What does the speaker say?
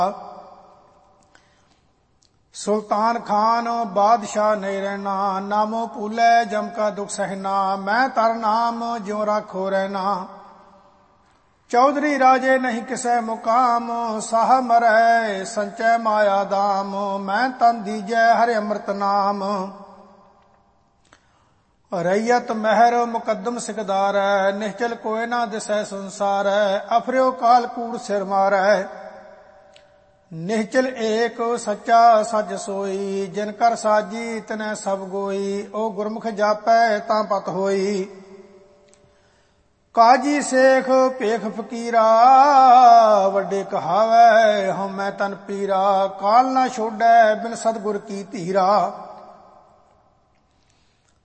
ਸੁਲਤਾਨ ਖਾਨ ਬਾਦਸ਼ਾਹ ਨਹੀਂ ਰਹਿਣਾ, ਨਾਮੋ ਭੂਲੇ ਜਮ ਕਾ ਦੁਖ ਸਹਿਨਾ, ਮੈਂ ਤਰ ਨਾਮ ਜਿਉ ਰਾਖੋ ਰਹਿਣਾ। ਚੌਧਰੀ ਰਾਜੇ ਨਹੀਂ ਕਿਸੇ ਮੁਕਾਮ, ਸਾਹ ਮਰੈ ਸੰਚੈ ਮਾਇਆ ਦਾਮ, ਮੈਂ ਤਨ ਦੀਜੈ ਹਰਿ ਅੰਮ੍ਰਿਤ ਨਾਮ। ਰਈਅਤ ਮਹਿਰ ਮੁਕੱਦਮ ਸਿਕਦਾਰੈ, ਨਿਹਚਲ ਕੋਇ ਨਾ ਦਿਸੈ ਸੰਸਾਰੈ, ਅਫਰਿਓ ਕਾਲ ਕੂੜ ਸਿਰ ਮਾਰੈ। ਨਿਹਚਲ ਏਕ ਸੱਚਾ ਸੱਚ ਸੋਈ, ਜਿਨ ਕਰ ਸਾਜੀ ਤਿਨੈ ਸਭ ਗੋਈ, ਉਹ ਗੁਰਮੁਖ ਜਾਪੈ ਤਾਂ ਪਤ ਹੋਈ। ਕਾਜੀ ਸੇਖ ਭੇਖ ਫਕੀਰਾ, ਵੱਡੇ ਕਹਾਵੈ ਹਉ ਮੈਂ ਤਨ ਪੀਰਾ, ਕਾਲ ਨਾ ਛੋਡੈ ਬਿਨ ਸਤਿਗੁਰ ਕੀ ਧੀਰਾ।